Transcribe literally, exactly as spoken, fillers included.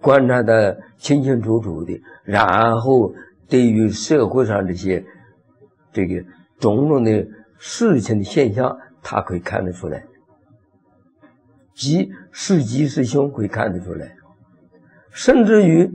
观察的清清楚楚的，然后对于社会上这些这个种种的事情的现象，他可以看得出来，即是吉是凶可以看得出来，甚至于